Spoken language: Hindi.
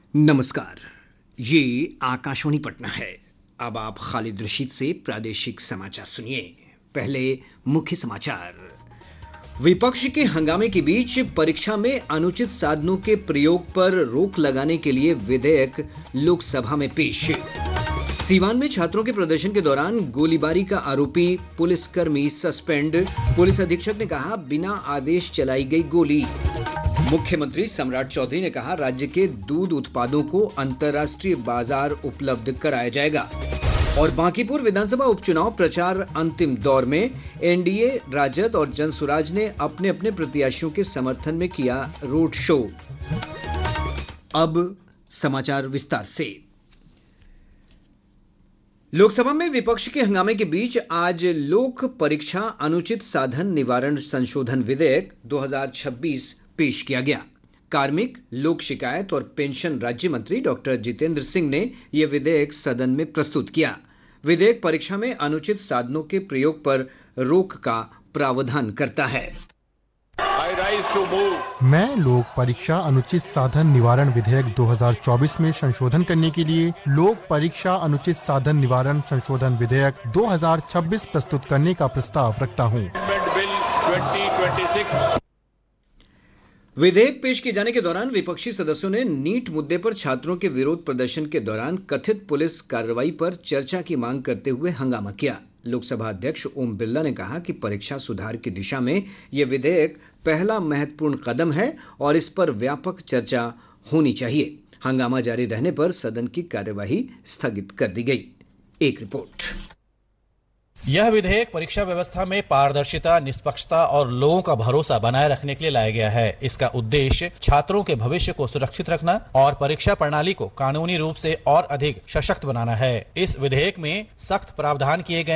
नमस्कार। ये आकाशवाणी पटना है। अब आप खालिद रशीद से प्रादेशिक समाचार सुनिए। पहले मुख्य समाचार। विपक्ष के हंगामे के बीच परीक्षा में अनुचित साधनों के प्रयोग पर रोक लगाने के लिए विधेयक लोकसभा में पेश। सीवान में छात्रों के प्रदर्शन के दौरान गोलीबारी का आरोपी पुलिसकर्मी सस्पेंड। पुलिस अधीक्षक ने कहा, बिना आदेश चलाई गई गोली। मुख्यमंत्री सम्राट चौधरी ने कहा, राज्य के दूध उत्पादों को अंतर्राष्ट्रीय बाजार उपलब्ध कराया जाएगा। और बांकीपुर विधानसभा उपचुनाव प्रचार अंतिम दौर में। एनडीए, राजद और जनसुराज ने अपने अपने प्रत्याशियों के समर्थन में किया रोड शो। अब समाचार विस्तार से। लोकसभा में विपक्ष के हंगामे के बीच आज लोक परीक्षा अनुचित साधन निवारण संशोधन विधेयक 2026 पेश किया गया। कार्मिक, लोक शिकायत और पेंशन राज्य मंत्री डॉक्टर जितेंद्र सिंह ने यह विधेयक सदन में प्रस्तुत किया। विधेयक परीक्षा में अनुचित साधनों के प्रयोग पर रोक का प्रावधान करता है। मैं लोक परीक्षा अनुचित साधन निवारण विधेयक 2024 में संशोधन करने के लिए लोक परीक्षा अनुचित साधन निवारण संशोधन विधेयक 2026 प्रस्तुत करने का प्रस्ताव रखता हूं। विधेयक पेश किए जाने के दौरान विपक्षी सदस्यों ने नीट मुद्दे पर छात्रों के विरोध प्रदर्शन के दौरान कथित पुलिस कार्रवाई पर चर्चा की मांग करते हुए हंगामा किया। लोकसभा अध्यक्ष ओम बिरला ने कहा कि परीक्षा सुधार की दिशा में यह विधेयक पहला महत्वपूर्ण कदम है और इस पर व्यापक चर्चा होनी चाहिए। हंगामा जारी रहने पर सदन की कार्यवाही स्थगित कर दी गई। एक रिपोर्ट। यह विधेयक परीक्षा व्यवस्था में पारदर्शिता, निष्पक्षता और लोगों का भरोसा बनाए रखने के लिए लाया गया है। इसका उद्देश्य छात्रों के भविष्य को सुरक्षित रखना और परीक्षा प्रणाली को कानूनी रूप से और अधिक सशक्त बनाना है। इस विधेयक में सख्त प्रावधान किए गए